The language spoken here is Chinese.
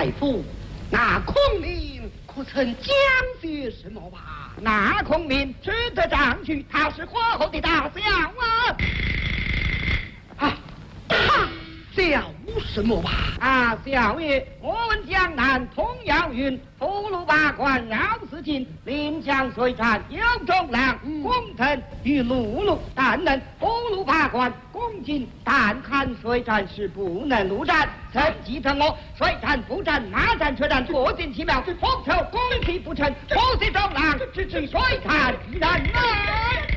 大夫，那孔明可曾讲些什么吧？ 那孔明值得上去，他是火候的大将啊！叫什么吧？ 啊，小爷，我闻江南通谣云，福禄八关绕四境，临江水战有忠良，功臣与碌碌，但能福禄八关攻进，但看水战是不能陆战。曾记着我，水战不战，马战车战，各尽其妙，红球攻击不成，不是忠良，只水战难来。